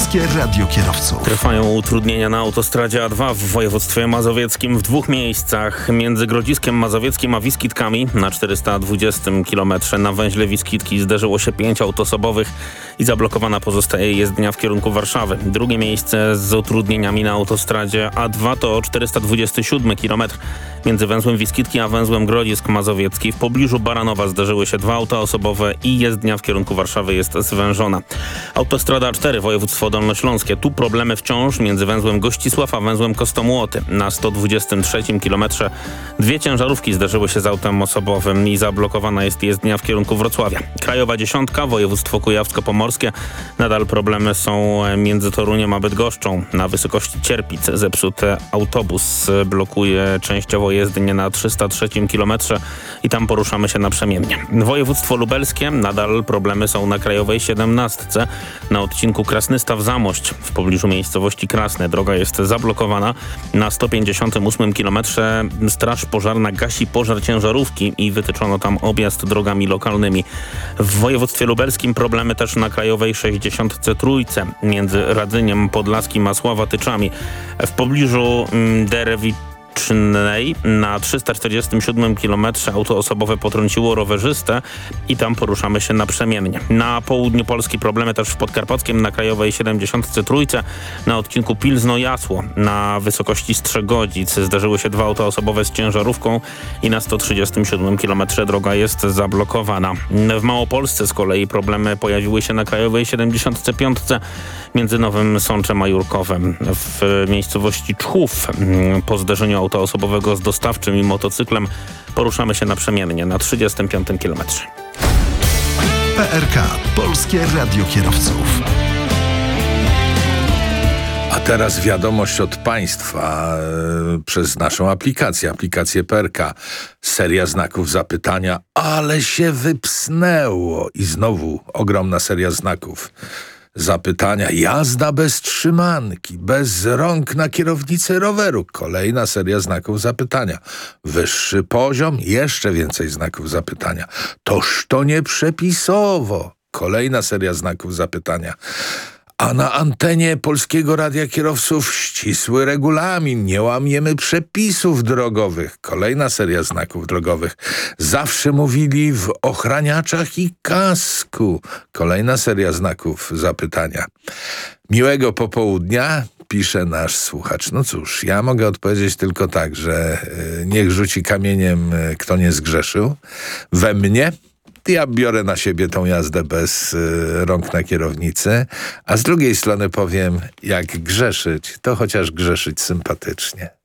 Polskie Radio Kierowców. Trwają utrudnienia na autostradzie A2 w województwie mazowieckim w dwóch miejscach. Między Grodziskiem Mazowieckim a Wiskitkami na 420 km na węźle Wiskitki zderzyło się 5 autosobowych i zablokowana pozostaje jezdnia w kierunku Warszawy. Drugie miejsce z utrudnieniami na autostradzie A2 to 427 km między węzłem Wiskitki a węzłem Grodzisk Mazowiecki. W pobliżu Baranowa zderzyły się 2 auta osobowe i jezdnia w kierunku Warszawy jest zwężona. Autostrada A4 województwo dolnośląskie. Tu problemy wciąż między węzłem Gościsław a węzłem Kostomłoty. Na 123 km 2 ciężarówki zderzyły się z autem osobowym i zablokowana jest jezdnia w kierunku Wrocławia. Krajowa 10 województwo kujawsko-pomorskie. Nadal problemy są między Toruniem a Bydgoszczą. Na wysokości Cierpic zepsuty autobus blokuje częściowo jezdnię na 303 km i tam poruszamy się naprzemiennie. Województwo lubelskie. Nadal problemy są na krajowej 17 na odcinku Krasnystaw-Zamość w pobliżu miejscowości Krasne. Droga jest zablokowana. Na 158 km straż pożarna gasi pożar ciężarówki i wytyczono tam objazd drogami lokalnymi. W województwie lubelskim problemy też na krajowej 63 między Radzyniem Podlaskim a Sławatyczami. W pobliżu Derewicz na 347 km auto osobowe potrąciło rowerzystę i tam poruszamy się naprzemiennie. Na południu Polski problemy też w Podkarpackiem na krajowej 73 na odcinku Pilzno-Jasło na wysokości Strzegodzic zdarzyły się 2 auta osobowe z ciężarówką i na 137 km droga jest zablokowana. W Małopolsce z kolei problemy pojawiły się na krajowej 75 między Nowym Sączem a Jurkowem. W miejscowości Czchów po zderzeniu auta osobowego z dostawczym i motocyklem poruszamy się naprzemiennie na 35 km. PRK. Polskie Radio Kierowców. A teraz wiadomość od Państwa przez naszą aplikację PRK. Seria znaków zapytania, ale się wypsnęło. I znowu ogromna seria znaków zapytania. Jazda bez trzymanki, bez rąk na kierownicy roweru. Kolejna seria znaków zapytania. Wyższy poziom, jeszcze więcej znaków zapytania. Toż to nie przepisowo. Kolejna seria znaków zapytania. A na antenie Polskiego Radia Kierowców ścisły regulamin. Nie łamiemy przepisów drogowych. Kolejna seria znaków drogowych. Zawsze mówili w ochraniaczach i kasku. Kolejna seria znaków zapytania. Miłego popołudnia, pisze nasz słuchacz. No cóż, ja mogę odpowiedzieć tylko tak, że niech rzuci kamieniem, kto nie zgrzeszył. We mnie. Ja biorę na siebie tą jazdę bez rąk na kierownicy, a z drugiej strony powiem, jak grzeszyć, to chociaż grzeszyć sympatycznie.